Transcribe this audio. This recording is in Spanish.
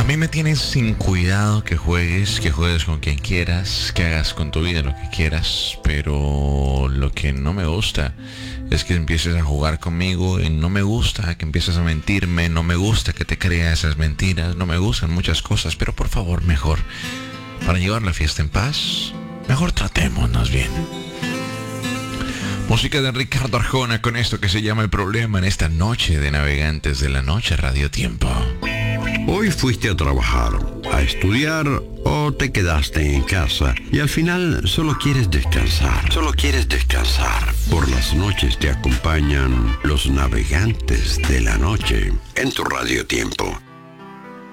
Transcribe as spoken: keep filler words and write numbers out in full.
mí me tienes sin cuidado que juegues, que juegues con quien quieras, que hagas con tu vida lo que quieras, pero lo que no me gusta es que empieces a jugar conmigo y no me gusta que empieces a mentirme, no me gusta que te creas esas mentiras, no me gustan muchas cosas, pero por favor, mejor, para llevar la fiesta en paz, mejor tratémonos bien. Música de Ricardo Arjona con esto que se llama El Problema en esta noche de Navegantes de la Noche Radio Tiempo. Hoy fuiste a trabajar, a estudiar o te quedaste en casa y al final solo quieres descansar. Solo quieres descansar. Por las noches te acompañan los Navegantes de la Noche en tu Radio Tiempo.